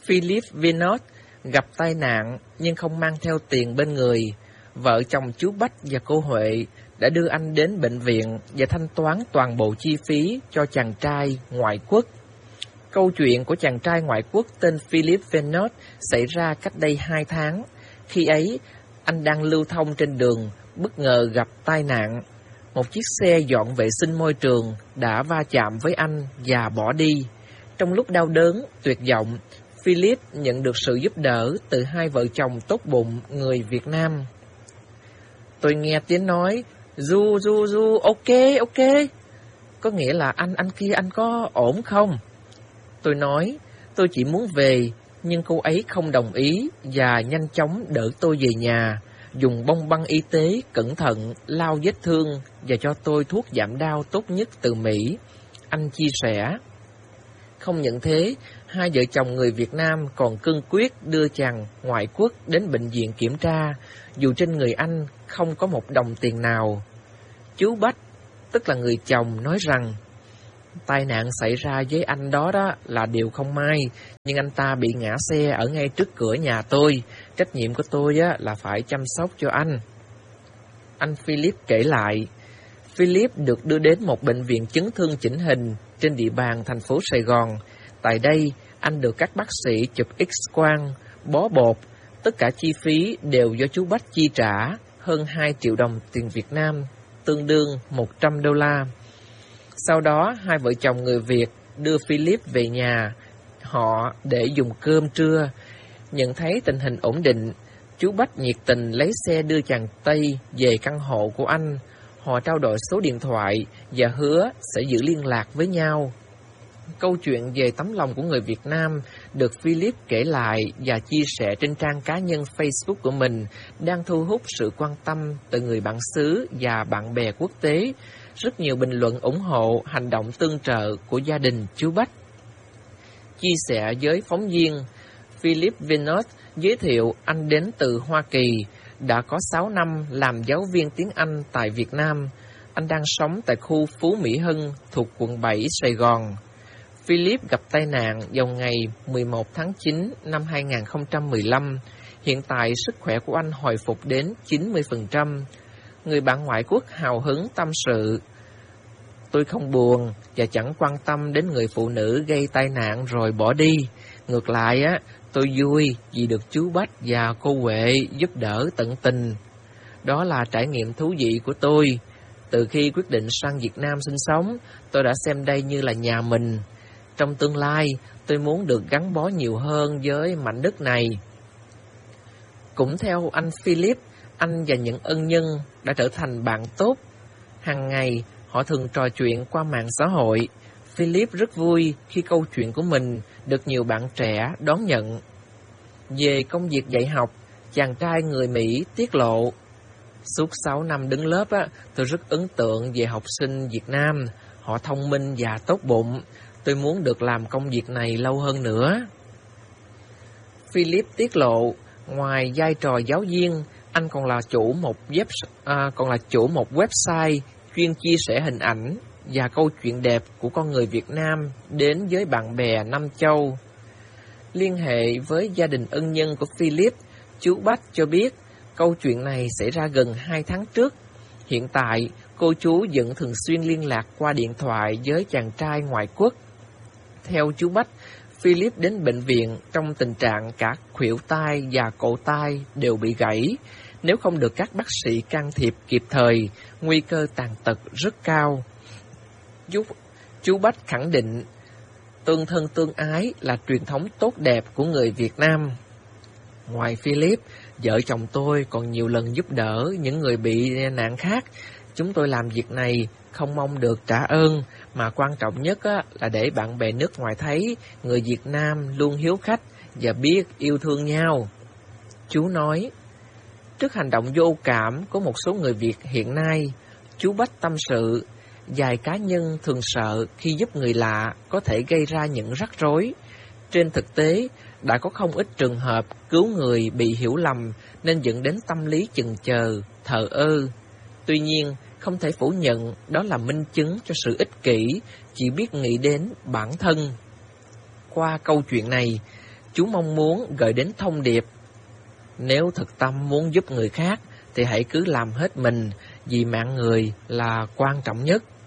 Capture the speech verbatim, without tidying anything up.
Philip Vinod gặp tai nạn nhưng không mang theo tiền bên người. Vợ chồng chú Bách và cô Huệ đã đưa anh đến bệnh viện và thanh toán toàn bộ chi phí cho chàng trai ngoại quốc. Câu chuyện của chàng trai ngoại quốc tên Philip Vinod xảy ra cách đây hai tháng. Khi ấy, anh đang lưu thông trên đường, bất ngờ gặp tai nạn. Một chiếc xe dọn vệ sinh môi trường đã va chạm với anh và bỏ đi. Trong lúc đau đớn, tuyệt vọng, Philip nhận được sự giúp đỡ từ hai vợ chồng tốt bụng người Việt Nam. Tôi nghe tiếng nói, Du, Du, Du, ok, ok. Có nghĩa là anh, anh kia anh có ổn không? Tôi nói, tôi chỉ muốn về, nhưng cô ấy không đồng ý và nhanh chóng đỡ tôi về nhà, dùng bông băng y tế cẩn thận lau vết thương và cho tôi thuốc giảm đau tốt nhất từ Mỹ. Anh chia sẻ. Không những thế, hai vợ chồng người Việt Nam còn cương quyết đưa chàng ngoại quốc đến bệnh viện kiểm tra, dù trên người anh không có một đồng tiền nào. Chú Bách, tức là người chồng, nói rằng tai nạn xảy ra với anh đó đó là điều không may, nhưng anh ta bị ngã xe ở ngay trước cửa nhà tôi. Trách nhiệm của tôi á là phải chăm sóc cho anh. Anh Philip kể lại, Philip được đưa đến một bệnh viện chấn thương chỉnh hình trên địa bàn thành phố Sài Gòn. Tại đây, anh được các bác sĩ chụp X-quang, bó bột, tất cả chi phí đều do chú Bách chi trả, hơn hai triệu đồng tiền Việt Nam, tương đương một trăm đô la. Sau đó, hai vợ chồng người Việt đưa Philip về nhà họ để dùng cơm trưa. Nhận thấy tình hình ổn định, chú Bách nhiệt tình lấy xe đưa chàng Tây về căn hộ của anh. Họ trao đổi số điện thoại và hứa sẽ giữ liên lạc với nhau. Câu chuyện về tấm lòng của người Việt Nam được Philip kể lại và chia sẻ trên trang cá nhân Facebook của mình đang thu hút sự quan tâm từ người bản xứ và bạn bè quốc tế. Rất nhiều bình luận ủng hộ hành động tương trợ của gia đình chú Bách. Chia sẻ với phóng viên, Philip Vinod giới thiệu anh đến từ Hoa Kỳ, đã có sáu năm làm giáo viên tiếng Anh tại Việt Nam. Anh đang sống tại khu Phú Mỹ Hưng thuộc quận bảy, Sài Gòn. Philip gặp tai nạn vào ngày mười một tháng chín năm hai nghìn không trăm mười lăm. Hiện tại sức khỏe của anh hồi phục đến chín mươi phần trăm. Người bạn ngoại quốc hào hứng tâm sự, tôi không buồn và chẳng quan tâm đến người phụ nữ gây tai nạn rồi bỏ đi. Ngược lại á, tôi vui vì được chú Bách và cô Huệ giúp đỡ tận tình. Đó là trải nghiệm thú vị của tôi. Từ khi quyết định sang Việt Nam sinh sống, tôi đã xem đây như là nhà mình. Trong tương lai, tôi muốn được gắn bó nhiều hơn với mảnh đất này. Cũng theo anh Philip, anh và những ân nhân đã trở thành bạn tốt. Hàng ngày, họ thường trò chuyện qua mạng xã hội. Philip rất vui khi câu chuyện của mình được nhiều bạn trẻ đón nhận. Về công việc dạy học, chàng trai người Mỹ tiết lộ, suốt sáu năm đứng lớp, á, tôi rất ấn tượng về học sinh Việt Nam. Họ thông minh và tốt bụng. Tôi muốn được làm công việc này lâu hơn nữa. Philip tiết lộ, ngoài vai trò giáo viên, anh còn là chủ một web, à, còn là chủ một website chuyên chia sẻ hình ảnh và câu chuyện đẹp của con người Việt Nam đến với bạn bè năm châu. Liên hệ với gia đình ân nhân của Philip, chú Bách cho biết câu chuyện này xảy ra gần hai tháng trước. Hiện tại, cô chú vẫn thường xuyên liên lạc qua điện thoại với chàng trai ngoại quốc. Theo chú Bách, Philip đến bệnh viện trong tình trạng cả khuỷu tay và cổ tay đều bị gãy. Nếu không được các bác sĩ can thiệp kịp thời, nguy cơ tàn tật rất cao. Chú, chú Bách khẳng định, tương thân tương ái là truyền thống tốt đẹp của người Việt Nam. Ngoài Philip, vợ chồng tôi còn nhiều lần giúp đỡ những người bị nạn khác. Chúng tôi làm việc này không mong được trả ơn, mà quan trọng nhất là để bạn bè nước ngoài thấy người Việt Nam luôn hiếu khách và biết yêu thương nhau. Chú nói, trước hành động vô cảm của một số người Việt hiện nay, chú Bách tâm sự, vài cá nhân thường sợ khi giúp người lạ có thể gây ra những rắc rối. Trên thực tế, đã có không ít trường hợp cứu người bị hiểu lầm nên dẫn đến tâm lý chần chờ, thờ ơ. Tuy nhiên, không thể phủ nhận đó là minh chứng cho sự ích kỷ, chỉ biết nghĩ đến bản thân. Qua câu chuyện này, chú mong muốn gửi đến thông điệp: nếu thực tâm muốn giúp người khác thì hãy cứ làm hết mình, vì mạng người là quan trọng nhất.